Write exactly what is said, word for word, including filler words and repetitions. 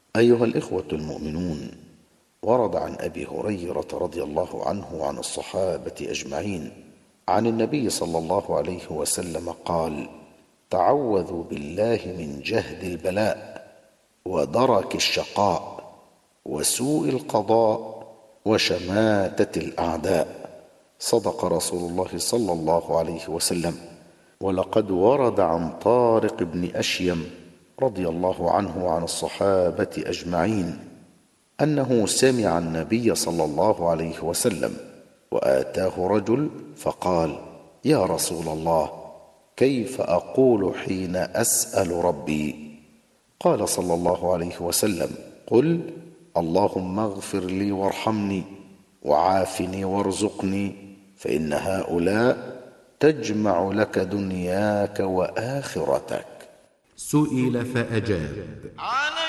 أيها الإخوة المؤمنون، ورد عن أبي هريرة رضي الله عنه وعن الصحابة أجمعين عن النبي صلى الله عليه وسلم قال: تعوذوا بالله من جهد البلاء ودرك الشقاء وسوء القضاء وشماتة الأعداء. صدق رسول الله صلى الله عليه وسلم. ولقد ورد عن طارق بن أشيم رضي الله عنه وعن الصحابة أجمعين أنه سمع النبي صلى الله عليه وسلم وآتاه رجل فقال: يا رسول الله، كيف أقول حين أسأل ربي؟ قال صلى الله عليه وسلم: قل اللهم اغفر لي وارحمني وعافني وارزقني، فإن هؤلاء تجمع لك دنياك وآخرتك. سئل فأجاب: